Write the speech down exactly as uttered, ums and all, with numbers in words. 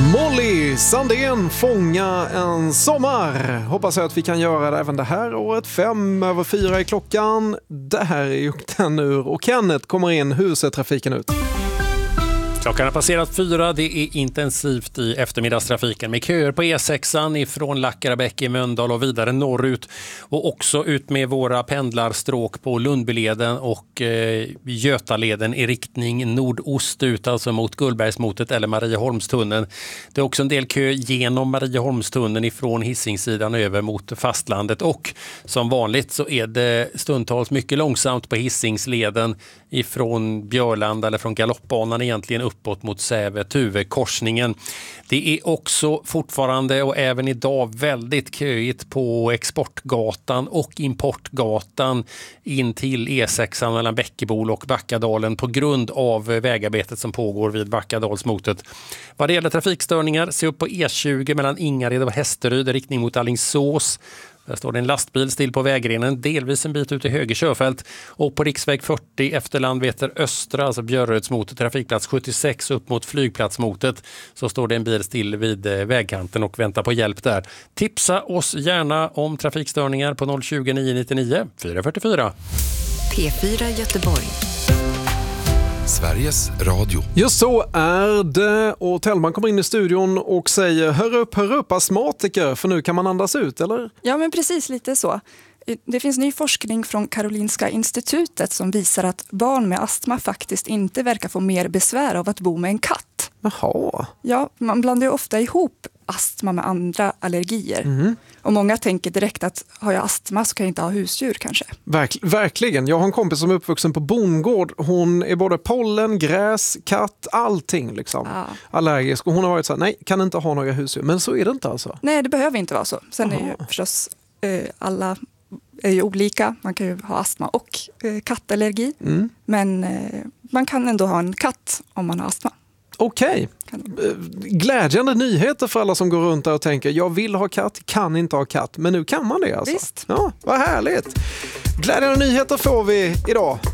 Molly Sandén, Fånga en sommar. Hoppas jag att vi kan göra det även det här året. Fem över fyra i klockan. Det här är Jukten ur och Kenneth kommer in. Hur ser trafiken ut? Klockan har passerat fyra. Det är intensivt i eftermiddagstrafiken med köer på E sexan ifrån Lackarabäck i Mölndal och vidare norrut. Och också ut med våra pendlarstråk på Lundbyleden och eh, Götaleden i riktning nordost ut, alltså mot Gullbergsmotet eller Marieholmstunneln. Det är också en del kö genom Marieholmstunneln ifrån Hisingssidan över mot fastlandet. Och som vanligt så är det stundtals mycket långsamt på Hisingsleden ifrån Björlanda eller från Galoppbanan egentligen uppåt mot Säve-Tuve-korsningen. Det är också fortfarande och även idag väldigt köigt på Exportgatan och Importgatan in till E sexan mellan Bäckebol och Backadalen på grund av vägarbetet som pågår vid Backadalsmotet. Vad det gäller trafikstörningar, se upp på E tjugo mellan Ingared och Hästeryd i riktning mot Alingsås. Där står det en lastbil still på vägrenen, delvis en bit ut i höger körfält. Och på riksväg fyrtio efter Landvetter Östra, alltså Björrödsmotet, trafikplats sjuttiosex upp mot flygplatsmotet, så står det en bil still vid vägkanten och väntar på hjälp där. Tipsa oss gärna om trafikstörningar på noll tjugo nio nittionio fyra fyrtiofyra. P fyra Göteborg. Sveriges Radio. Just så är det, och Tellman kommer in i studion och säger hör upp, hör upp astmatiker, för nu kan man andas ut, eller? Ja, men precis lite så. Det finns ny forskning från Karolinska institutet som visar att barn med astma faktiskt inte verkar få mer besvär av att bo med en katt. Jaha. Ja, man blandar ju ofta ihop astma med andra allergier. Mm. Och många tänker direkt att har jag astma så kan jag inte ha husdjur kanske. Verk, verkligen. Jag har en kompis som är uppvuxen på bondgård. Hon är både pollen, gräs, katt, allting liksom. Ja. Allergisk. Och hon har varit så här, nej, kan inte ha några husdjur. Men så är det inte alltså. Nej, det behöver inte vara så. Sen Aha. är ju förstås eh, alla är ju olika. Man kan ju ha astma och eh, kattallergi. Mm. Men eh, man kan ändå ha en katt om man har astma. Okej. Okay. Glädjande nyheter för alla som går runt där och tänker jag vill ha katt, kan inte ha katt. Men nu kan man det alltså. Visst. Ja, vad härligt. Glädjande nyheter får vi idag.